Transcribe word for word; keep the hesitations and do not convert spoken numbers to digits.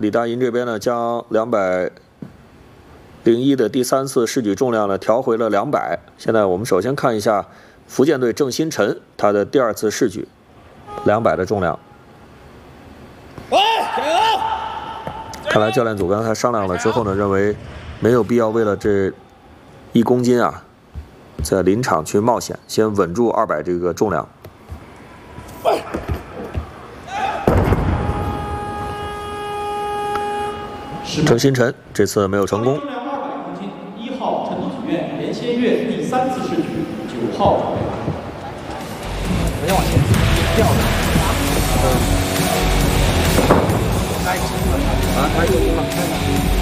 李大银这边呢，将两百零一的第三次试举重量呢调回了两百。现在我们首先看一下福建队郑新辰他的第二次试举两百的重量。 喂，加油！ 看来教练组刚才商量了之后呢，认为没有必要为了这一公斤啊，在临场去冒险，先稳住二百这个重量。郑新辰这次没有成功。 重量二百公斤，一号成都体院严先月第三次试举，九号准备。 不要往前掉的。开心了啊！开心了，开心了。